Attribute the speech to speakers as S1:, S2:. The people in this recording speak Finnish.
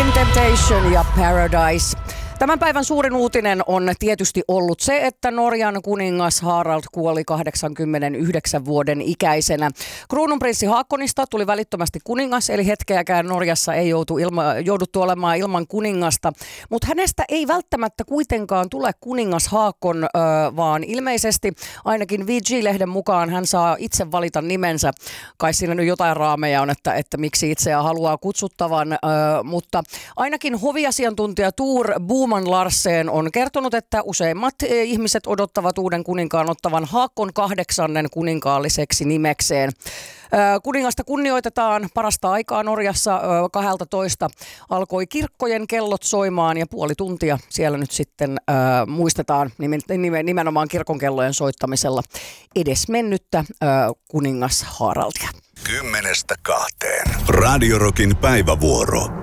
S1: In Temptation ja Paradise. Tämän päivän suurin uutinen on tietysti ollut se, että Norjan kuningas Harald kuoli 89 vuoden ikäisenä. Kruununprinssi Haakonista tuli välittömästi kuningas, eli hetkeäkään Norjassa ei jouduttu olemaan ilman kuningasta. Mutta hänestä ei välttämättä kuitenkaan tule kuningas Haakon, vaan ilmeisesti ainakin VG-lehden mukaan hän saa itse valita nimensä. Kai siinä nyt jotain raameja on, että miksi itseään haluaa kutsuttavan, mutta ainakin hoviasiantuntija Thor Boman Larsen on kertonut, että useimmat ihmiset odottavat uuden kuninkaan ottavan Haakon 8. kuninkaalliseksi nimekseen. Kuningasta kunnioitetaan parasta aikaa Norjassa. 12 alkoi kirkkojen kellot soimaan ja puoli tuntia siellä nyt sitten muistetaan nimenomaan kirkonkellojen soittamisella edesmennyttä kuningas Haraldia.
S2: 10:00–2:00. Radio Rockin päivävuoro.